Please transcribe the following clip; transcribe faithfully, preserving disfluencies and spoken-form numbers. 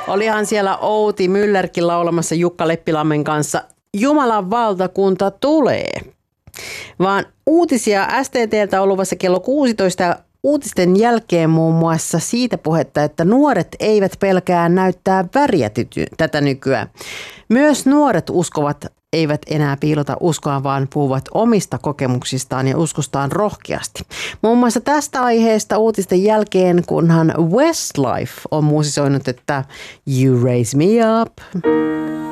Olihan siellä Outi Myllerkin laulamassa Jukka Leppilammen kanssa Jumalan valtakunta tulee. Vaan uutisia S T T:ltä on luvassa kello kuusitoista uutisten jälkeen muun muassa siitä puhetta, että nuoret eivät pelkää näyttää väriä tyty- tätä nykyään. Myös nuoret uskovat eivät enää piilota uskoa, vaan puhuvat omista kokemuksistaan ja uskostaan rohkeasti. Muun muassa tästä aiheesta uutisten jälkeen, kunhan Westlife on musisoinut, että You Raise Me Up.